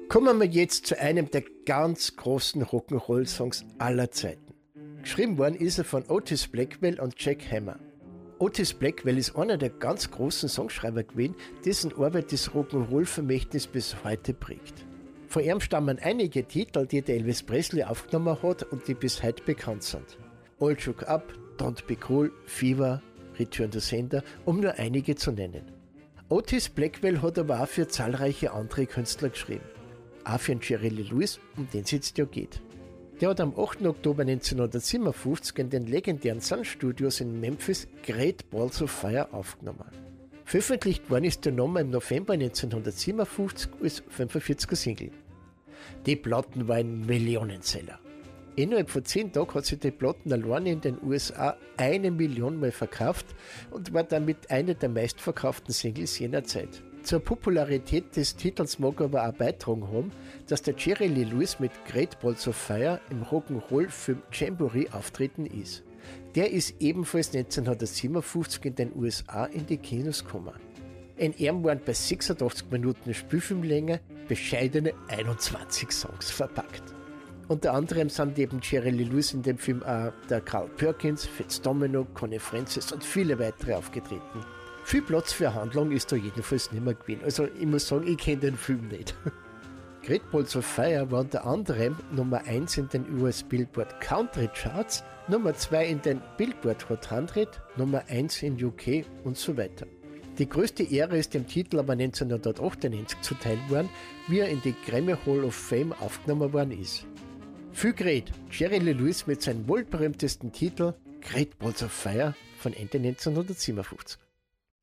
Kommen wir jetzt zu einem der ganz großen Rock'n'Roll-Songs aller Zeiten. Geschrieben worden ist er von Otis Blackwell und Jack Hammer. Otis Blackwell ist einer der ganz großen Songschreiber gewesen, dessen Arbeit das Rock'n'Roll-Vermächtnis bis heute prägt. Von ihm stammen einige Titel, die der Elvis Presley aufgenommen hat und die bis heute bekannt sind. All Shook Up, Don't Be Cool, Fever, Return to Sender, um nur einige zu nennen. Otis Blackwell hat aber auch für zahlreiche andere Künstler geschrieben. Auch für den Jerry Lee Lewis, um den es jetzt ja geht. Der hat am 8. Oktober 1957 in den legendären Sun Studios in Memphis Great Balls of Fire aufgenommen. Veröffentlicht worden ist der Name im November 1957 als 45er Single. Die Platten waren Millionenseller. Innerhalb von 10 Tagen hat sich die Platten allein in den USA 1 Million Mal verkauft und war damit eine der meistverkauften Singles jener Zeit. Zur Popularität des Titels mag aber auch beitragen haben, dass der Jerry Lee Lewis mit Great Balls of Fire im Rock'n'Roll-Film Jamboree auftreten ist. Der ist ebenfalls 1957 in den USA in die Kinos gekommen. In ihm waren bei 86 Minuten Spielfilmlänge bescheidene 21 Songs verpackt. Unter anderem sind neben Jerry Lee Lewis in dem Film auch der Carl Perkins, Fats Domino, Connie Francis und viele weitere aufgetreten. Viel Platz für Handlung ist da jedenfalls nicht mehr gewesen. Also ich muss sagen, ich kenne den Film nicht. Great Balls of Fire war unter anderem Nummer 1 in den US Billboard Country Charts, Nummer 2 in den Billboard Hot 100, Nummer 1 in UK und so weiter. Die größte Ehre ist dem Titel aber 1998 zuteil worden, wie er in die Grammy Hall of Fame aufgenommen worden ist. Viel Gret, Jerry Lee Lewis mit seinem wohl berühmtesten Titel Great Balls of Fire von Ende 1957.